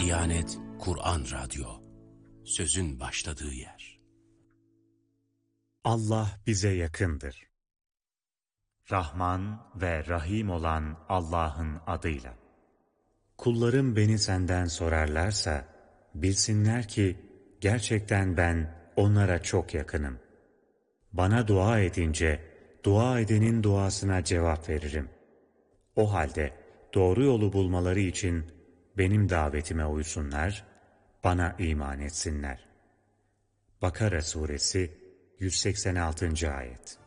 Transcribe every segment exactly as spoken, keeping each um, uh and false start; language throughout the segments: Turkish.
Diyanet Kur'an Radyo, sözün başladığı yer. Allah bize yakındır. Rahman ve Rahim olan Allah'ın adıyla. Kullarım beni senden sorarlarsa, bilsinler ki gerçekten ben onlara çok yakınım. Bana dua edince, dua edenin duasına cevap veririm. O halde doğru yolu bulmaları için benim davetime uysunlar, bana iman etsinler. Bakara Suresi yüz seksen altıncı. Ayet.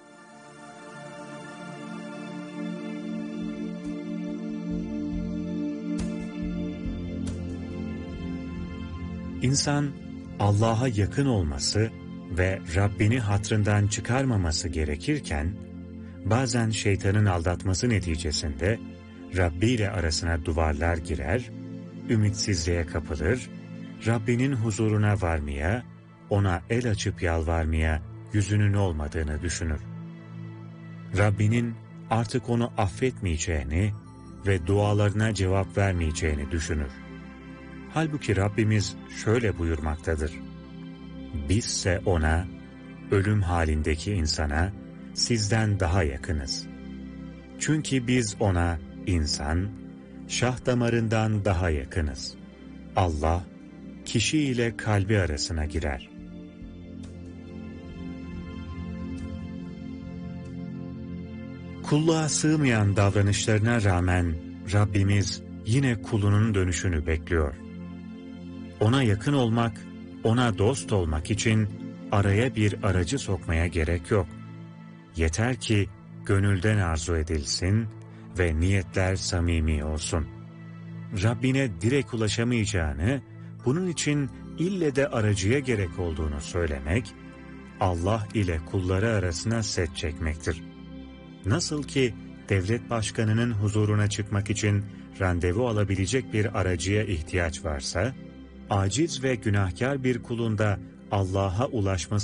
İnsan, Allah'a yakın olması ve Rabbini hatrından çıkarmaması gerekirken, bazen şeytanın aldatması neticesinde Rabbi ile arasına duvarlar girer, ümitsizliğe kapılır, Rabbinin huzuruna varmaya, ona el açıp yalvarmaya yüzünün olmadığını düşünür. Rabbinin artık onu affetmeyeceğini ve dualarına cevap vermeyeceğini düşünür. Halbuki Rabbimiz şöyle buyurmaktadır: bizse ona, ölüm halindeki insana, sizden daha yakınız. Çünkü biz ona, insan, şah damarından daha yakınız. Allah, kişi ile kalbi arasına girer. Kulluğa sığmayan davranışlarına rağmen Rabbimiz yine kulunun dönüşünü bekliyor. Ona yakın olmak, ona dost olmak için araya bir aracı sokmaya gerek yok. Yeter ki gönülden arzu edilsin ve niyetler samimi olsun. Rabbine direkt ulaşamayacağını, bunun için ille de aracıya gerek olduğunu söylemek, Allah ile kulları arasına set çekmektir. Nasıl ki devlet başkanının huzuruna çıkmak için randevu alabilecek bir aracıya ihtiyaç varsa, aciz ve günahkar bir kulun da Allah'a ulaşması